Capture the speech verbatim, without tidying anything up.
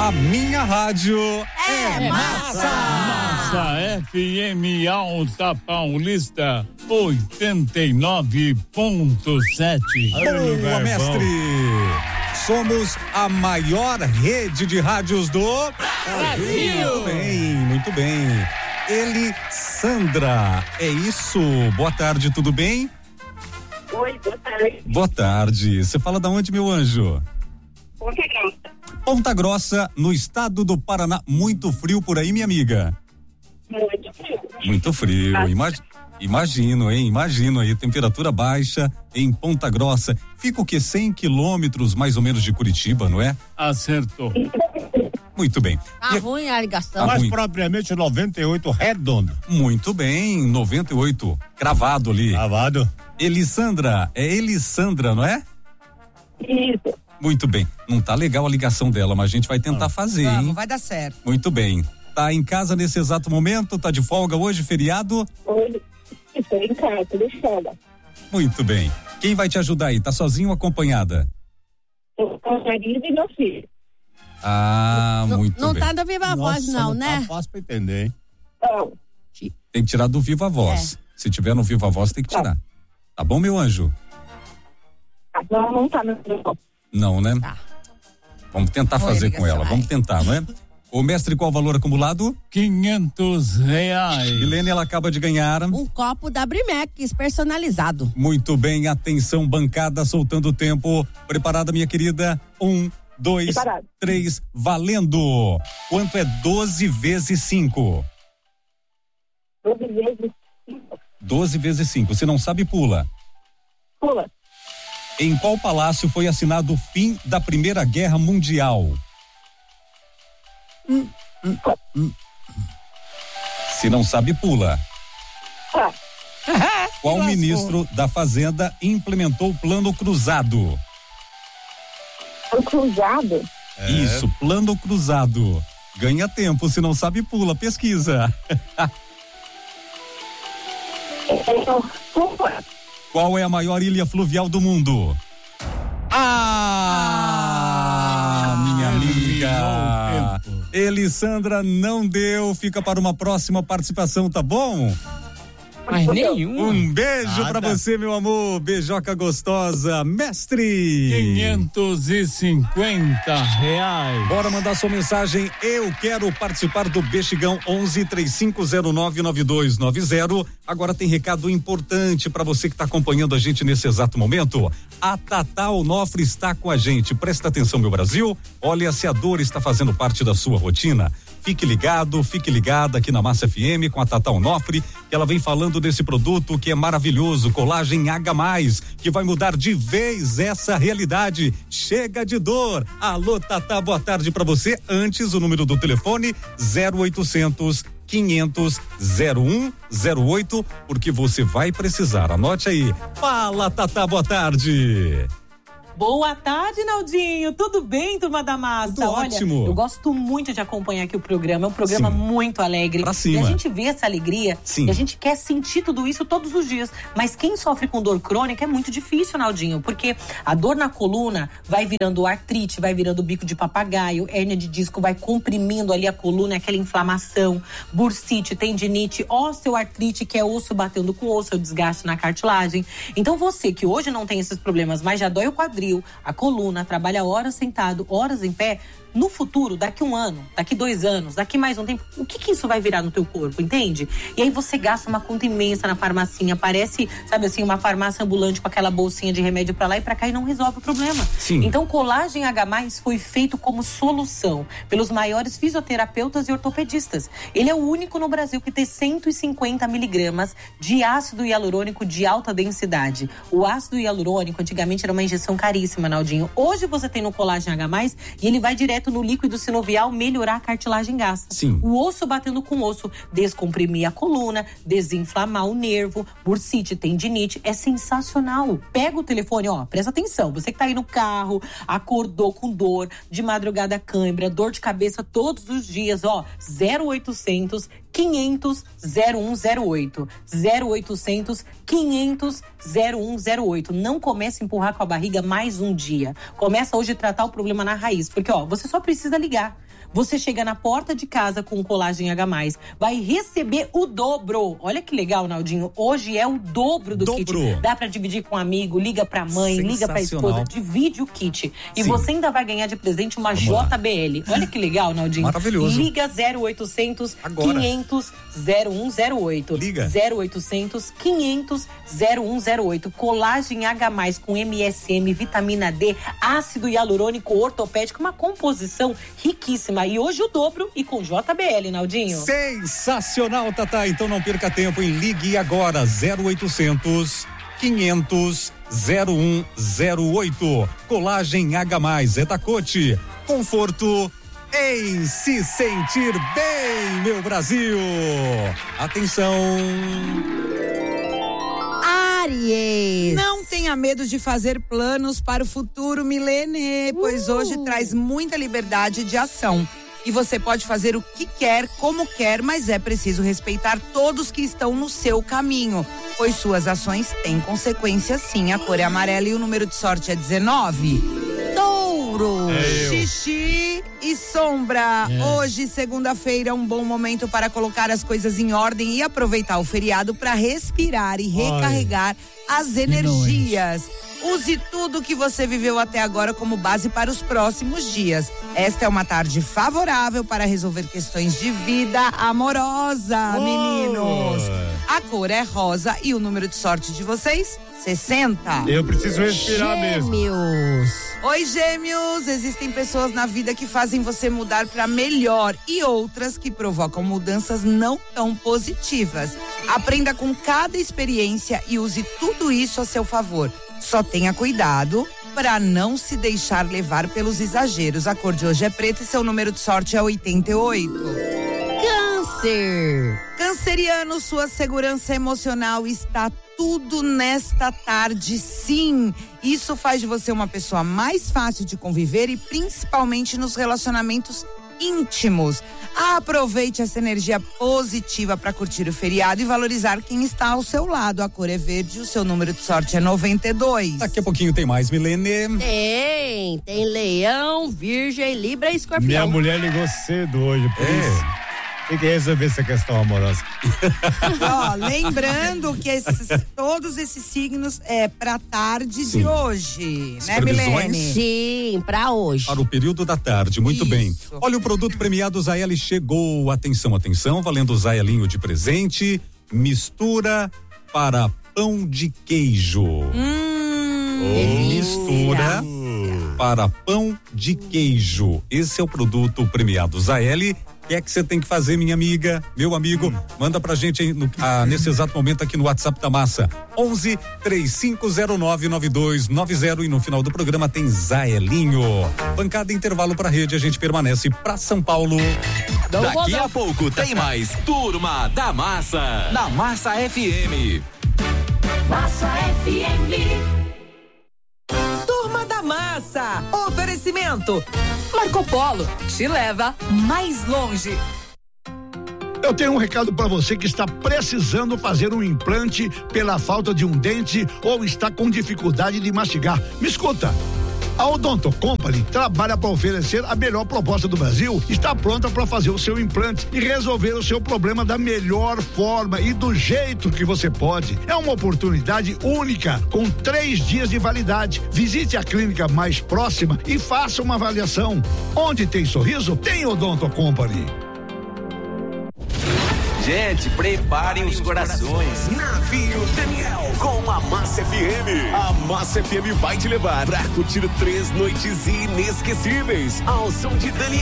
A minha rádio é, é massa. Massa F M Alta Paulista oitenta e nove ponto sete. Boa, mestre. Somos a maior rede de rádios do Brasil. Muito bem, muito bem. Ele, Sandra, é isso. Boa tarde, tudo bem? Oi, boa tarde. Boa tarde. Você fala da onde, meu anjo? Ponta Grossa. Ponta Grossa, no estado do Paraná. Muito frio por aí, minha amiga? Muito frio. Muito frio. Imag... Imagino, hein? Imagino aí, temperatura baixa em Ponta Grossa. Fica o quê? cem quilômetros mais ou menos de Curitiba, não é? Acertou. Muito bem. Tá e... ruim a ligação. Tá Mais ruim. propriamente noventa e oito redondo. Muito bem, noventa e oito cravado ali. Cravado. Elisandra, é Elisandra, não é? Isso. Muito bem. Não tá legal a ligação dela, mas a gente vai tentar fazer, Vamos, hein? vai dar certo. Muito bem. Tá em casa nesse exato momento? Tá de folga hoje, feriado? Hoje estou em casa, de folga. Muito bem. Quem vai te ajudar aí? Tá sozinho ou acompanhada? Eu com o marido e meu filho. Ah, Não, muito não bem. tá da viva voz, não, não né? Tá fácil pra entender, hein? Então, Tem que tirar do Viva Voz. É. Se tiver no Viva Voz, tem que tirar. Tá bom, meu anjo? não, não tá no grupo. Não, né? Tá. Vamos tentar Boa fazer ligação, com ela. vai. Vamos tentar, não é? Ô, mestre, qual o valor acumulado? Quinhentos reais. Helene, ela acaba de ganhar. Um copo da Brimex personalizado. Muito bem, atenção, bancada, soltando o tempo. Preparada, minha querida? Um, dois, Preparado. três, valendo. Quanto é doze vezes cinco? doze vezes cinco. doze vezes cinco. Se não sabe, pula. Pula. Em qual palácio foi assinado o fim da Primeira Guerra Mundial? Hum, hum, hum. Se não sabe, pula. Tá. Qual ministro da Fazenda implementou o Plano Cruzado? O cruzado. É. Isso, Plano Cruzado. Ganha tempo, se não sabe, pula, pesquisa. Qual é a maior ilha fluvial do mundo? Ah, minha amiga. Elisandra, não deu, fica para uma próxima participação, tá bom? Mas nenhum. Um beijo Nada. pra você, meu amor. Beijoca gostosa. Mestre. Quinhentos e cinquenta reais. Bora mandar sua mensagem. Eu quero participar do Bexigão onze, três cinco zero nove, nove dois nove zero. Agora tem recado importante para você que está acompanhando a gente nesse exato momento. A Tatá Onofre está com a gente. Presta atenção, meu Brasil. Olha, se a dor está fazendo parte da sua rotina, fique ligado, fique ligada aqui na Massa F M com a Tatá Onofre, que ela vem falando desse produto que é maravilhoso, Colágeno H mais, que vai mudar de vez essa realidade. Chega de dor. Alô, Tatá, boa tarde pra você. Antes, o número do telefone zero oitocentos, quinhentos, zero um zero oito, porque você vai precisar. Anote aí. Fala, Tatá, boa tarde. Boa tarde, Naldinho. Tudo bem, turma da massa? Tudo Olha, ótimo. eu gosto muito de acompanhar aqui o programa. É um programa Sim. muito alegre. Pra cima. E a gente vê essa alegria. Sim. E a gente quer sentir tudo isso todos os dias. Mas quem sofre com dor crônica é muito difícil, Naldinho. Porque a dor na coluna vai virando artrite, vai virando bico de papagaio, hérnia de disco, vai comprimindo ali a coluna, aquela inflamação, bursite, tendinite, osteoartrite, que é osso batendo com osso, é o desgaste na cartilagem. Então você que hoje não tem esses problemas, mas já dói o quadril, a coluna, trabalha horas sentado, horas em pé, no futuro, daqui um ano, daqui dois anos, daqui mais um tempo, o que que isso vai virar no teu corpo, entende? E aí você gasta uma conta imensa na farmacinha, parece, sabe assim, uma farmácia ambulante com aquela bolsinha de remédio pra lá e pra cá e não resolve o problema. Sim. Então, Colágeno H mais, foi feito como solução pelos maiores fisioterapeutas e ortopedistas. Ele é o único no Brasil que tem cento e cinquenta miligramas de ácido hialurônico de alta densidade. O ácido hialurônico, antigamente, era uma injeção caríssima, Naldinho. Hoje você tem no Colágeno H mais e ele vai direto no líquido sinovial melhorar a cartilagem gasta. Sim. O osso batendo com osso, descomprimir a coluna, desinflamar o nervo, bursite, tendinite, é sensacional. Pega o telefone, ó, presta atenção, você que tá aí no carro, acordou com dor, de madrugada cãibra, dor de cabeça todos os dias, ó, zero oitocentos, quinhentos, zero um zero oito. zero oitocentos, quinhentos, zero um zero oito. Não comece a empurrar com a barriga mais um dia. Começa hoje a tratar o problema na raiz, porque ó, você só precisa ligar. Você chega na porta de casa com o Collagen H mais, vai receber o dobro. Olha que legal, Naldinho. Hoje é o dobro do Dobro. kit. Dá pra dividir com um amigo, liga pra mãe, liga pra esposa, divide o kit. E Sim. você ainda vai ganhar de presente uma Vamos lá. J B L. Olha que legal, Naldinho. Maravilhoso. Liga zero oitocentos, Agora. quinhentos, zero um zero oito. Liga. zero oitocentos, quinhentos, zero um zero oito. Collagen H mais com M S M, vitamina D, ácido hialurônico ortopédico, uma composição riquíssima. E hoje o dobro e com J B L, Naldinho. Sensacional, Tatá. Então não perca tempo e ligue agora zero oitocentos, quinhentos, zero um zero oito. Collagen H mais é da Coty. Conforto em se sentir bem, meu Brasil. Atenção. Aries. Não tenha medo de fazer planos para o futuro, Milene, pois Uh. hoje traz muita liberdade de ação. E você pode fazer o que quer, como quer, mas é preciso respeitar todos que estão no seu caminho, pois suas ações têm consequências sim. A cor é amarela e o número de sorte é dezenove. Touro. Xixi e sombra. Hoje, segunda-feira, é um bom momento para colocar as coisas em ordem e aproveitar o feriado para respirar e recarregar as energias. Use tudo que você viveu até agora como base para os próximos dias. Esta é uma tarde favorável para resolver questões de vida amorosa, meninos. A cor é rosa e o número de sorte de vocês, sessenta. Eu preciso respirar mesmo. Gêmeos. Oi, Gêmeos! Existem pessoas na vida que fazem você mudar para melhor e outras que provocam mudanças não tão positivas. Aprenda com cada experiência e use tudo isso a seu favor. Só tenha cuidado para não se deixar levar pelos exageros. A cor de hoje é preta e seu número de sorte é oitenta e oito. Câncer. Canceriano, sua segurança emocional está tudo nesta tarde, sim. Isso faz de você uma pessoa mais fácil de conviver e principalmente nos relacionamentos íntimos. Aproveite essa energia positiva para curtir o feriado e valorizar quem está ao seu lado. A cor é verde e o seu número de sorte é noventa e dois. Daqui a pouquinho tem mais, Milene. Tem, tem leão, virgem, libra e escorpião. Minha mulher ligou cedo hoje, por É. isso. Tem que resolver essa questão amorosa. Ó, lembrando que esses, todos esses signos é pra tarde Sim. de hoje, As né, previsões? Milene? Sim, pra hoje. Para o período da tarde, muito Isso. bem. Olha, o produto premiado Zaeli chegou. Atenção, atenção, valendo Zaelinho de presente. Mistura para pão de queijo. Hum, Mistura para pão de queijo. Esse é o produto premiado Zaeli. O que é que você tem que fazer, minha amiga, meu amigo? Manda pra gente aí no, ah, nesse exato momento aqui no WhatsApp da Massa. onze, três cinco zero nove, nove dois nove zero e no final do programa tem Zaelinho. Bancada intervalo pra rede, a gente permanece pra São Paulo. Daqui a pouco tem mais Turma da Massa, na Massa F M. Massa F M. Turma da Massa. Oferecimento. Marco Polo te leva mais longe. Eu tenho um recado para você que está precisando fazer um implante pela falta de um dente ou está com dificuldade de mastigar. Me escuta. A Odonto Company trabalha para oferecer a melhor proposta do Brasil, está pronta para fazer o seu implante e resolver o seu problema da melhor forma e do jeito que você pode. É uma oportunidade única, com três dias de validade. Visite a clínica mais próxima e faça uma avaliação. Onde tem sorriso, tem Odonto Company. Gente, preparem os corações. Navio Daniel com a Massa F M. A Massa F M vai te levar pra curtir três noites inesquecíveis ao som de Daniel.